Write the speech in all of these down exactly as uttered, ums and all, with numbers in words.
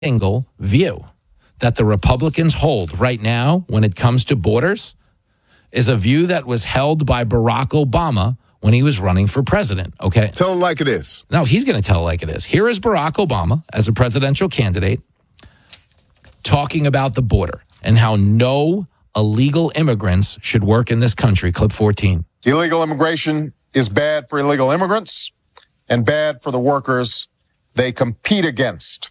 single view that the Republicans hold right now when it comes to borders is a view that was held by Barack Obama when he was running for president, okay? Tell him like it is. No, he's going to tell it like it is. Here is Barack Obama as a presidential candidate talking about the border and how no illegal immigrants should work in this country. Clip fourteen. Illegal immigration is bad for illegal immigrants and bad for the workers they compete against.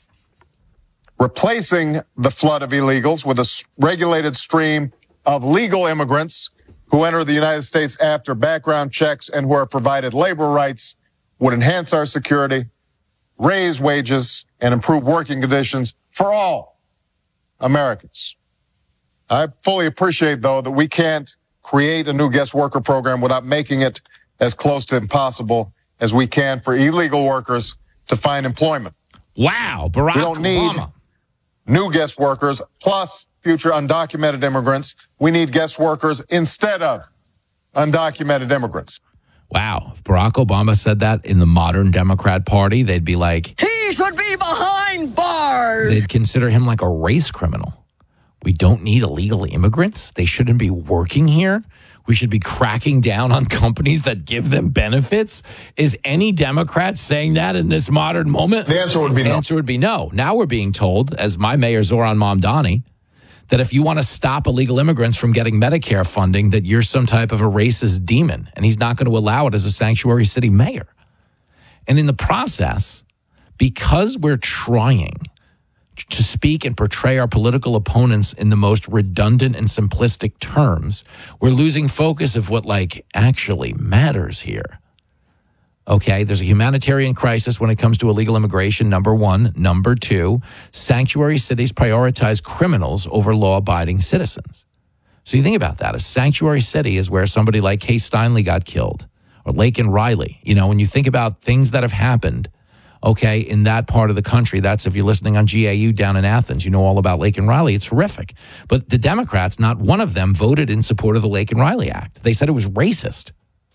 Replacing the flood of illegals with a regulated stream of legal immigrants who enter the United States after background checks and who are provided labor rights would enhance our security, raise wages, and improve working conditions for all Americans. I fully appreciate, though, that we can't create a new guest worker program without making it as close to impossible as we can for illegal workers to find employment. Wow, Barack We don't need Obama. new guest workers plus future undocumented immigrants. We need guest workers instead of undocumented immigrants. Wow, if Barack Obama said that in the modern Democrat Party, they'd be like, he should be behind bars. They'd consider him like a race criminal. We don't need illegal immigrants. They shouldn't be working here. We should be cracking down on companies that give them benefits. Is any Democrat saying that in this modern moment? The answer would be no. The answer would be no. Now we're being told, as my mayor Zoran Mamdani, that if you want to stop illegal immigrants from getting Medicare funding, that you're some type of a racist demon, and he's not going to allow it as a sanctuary city mayor. And in the process, because we're trying to speak and portray our political opponents in the most redundant and simplistic terms, we're losing focus of what, like, actually matters here. Okay, there's a humanitarian crisis when it comes to illegal immigration, number one. Number two, sanctuary cities prioritize criminals over law-abiding citizens. So you think about that. A sanctuary city is where somebody like Case Steinle got killed, or Laken Riley. You know, when you think about things that have happened, okay, in that part of the country, that's if you're listening on G A U down in Athens, you know all about Laken Riley. It's horrific. But the Democrats, not one of them voted in support of the Laken Riley Act. They said it was racist.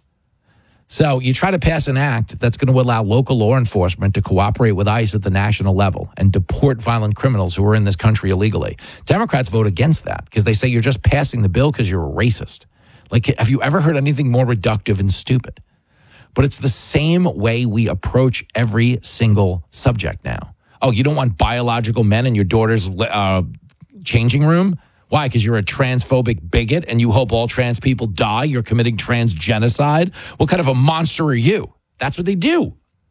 So you try to pass an act that's going to allow local law enforcement to cooperate with ICE at the national level and deport violent criminals who are in this country illegally. Democrats vote against that because they say you're just passing the bill because you're a racist. Like, have you ever heard anything more reductive and stupid? But it's the same way we approach every single subject now. Oh, you don't want biological men in your daughter's uh, changing room? Why? Because you're a transphobic bigot and you hope all trans people die? You're committing trans genocide? What kind of a monster are you? That's what they do.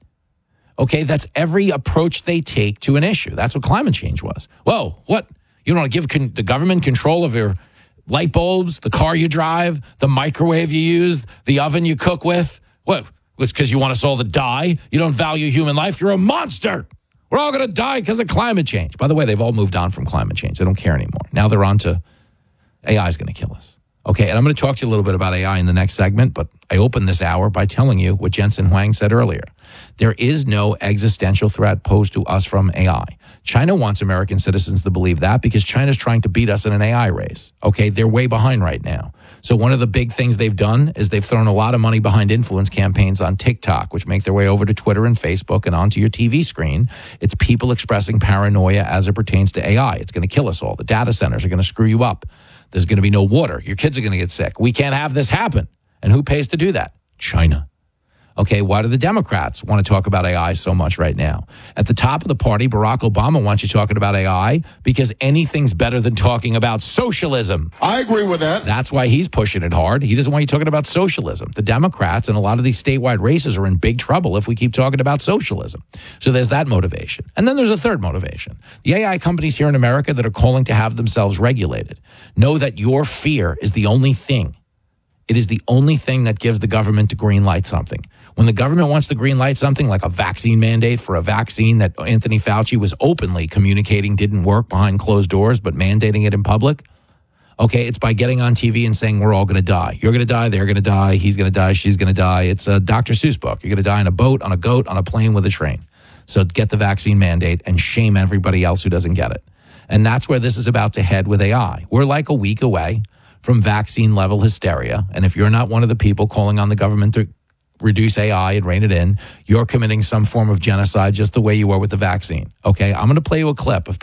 Okay, that's every approach they take to an issue. That's what climate change was. Whoa, what? You don't want to give con- the government control of your light bulbs, the car you drive, the microwave you use, the oven you cook with? What? It's because you want us all to die? You don't value human life? You're a monster. We're all going to die because of climate change. By the way, they've all moved on from climate change. They don't care anymore. Now they're on to A I is going to kill us. Okay, and I'm going to talk to you a little bit about A I in the next segment, but I opened this hour by telling you what Jensen Huang said earlier. There is no existential threat posed to us from A I. China wants American citizens to believe that because China's trying to beat us in an A I race. Okay, they're way behind right now. So one of the big things they've done is they've thrown a lot of money behind influence campaigns on TikTok, which make their way over to Twitter and Facebook and onto your T V screen. It's people expressing paranoia as it pertains to A I. It's going to kill us all. The data centers are going to screw you up. There's going to be no water. Your kids are going to get sick. We can't have this happen. And who pays to do that? China. Okay, why do the Democrats want to talk about A I so much right now? At the top of the party, Barack Obama wants you talking about A I because anything's better than talking about socialism. I agree with that. That's why he's pushing it hard. He doesn't want you talking about socialism. The Democrats and a lot of these statewide races are in big trouble if we keep talking about socialism. So there's that motivation. And then there's a third motivation. The A I companies here in America that are calling to have themselves regulated know that your fear is the only thing. It is the only thing that gives the government to green light something. When the government wants to green light something like a vaccine mandate for a vaccine that Anthony Fauci was openly communicating didn't work behind closed doors, but mandating it in public, okay, it's by getting on T V and saying we're all going to die. You're going to die, they're going to die, he's going to die, she's going to die. It's a Doctor Seuss book. You're going to die in a boat, on a goat, on a plane, with a train. So get the vaccine mandate and shame everybody else who doesn't get it. And that's where this is about to head with A I. We're like a week away from vaccine level hysteria. And if you're not one of the people calling on the government to reduce A I and rein it in. You're committing some form of genocide just the way you were with the vaccine. Okay, I'm going to play you a clip of